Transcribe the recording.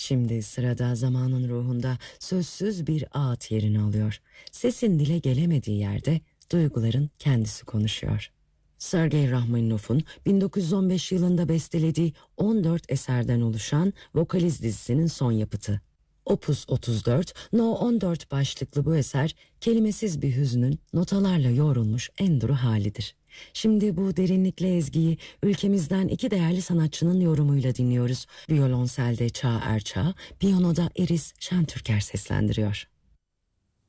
Şimdi sırada zamanın ruhunda sözsüz bir ağıt yerini alıyor. Sesin dile gelemediği yerde duyguların kendisi konuşuyor. Sergei Rachmaninoff'un 1915 yılında bestelediği 14 eserden oluşan Vokaliz dizisinin son yapıtı. Opus 34, No 14 başlıklı bu eser kelimesiz bir hüznün notalarla yoğrulmuş en duru halidir. Şimdi bu derinlikli ezgiyi ülkemizden iki değerli sanatçının yorumuyla dinliyoruz. Violonselde Çağ Erçağ, piyanoda Eris Şentürker seslendiriyor.